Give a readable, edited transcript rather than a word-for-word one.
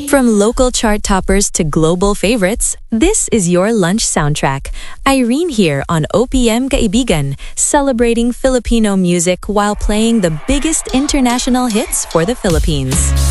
From local chart toppers to global favorites, this is your lunch soundtrack. Irene here on OPM Kaibigan, celebrating Filipino music while playing the biggest international hits for the Philippines.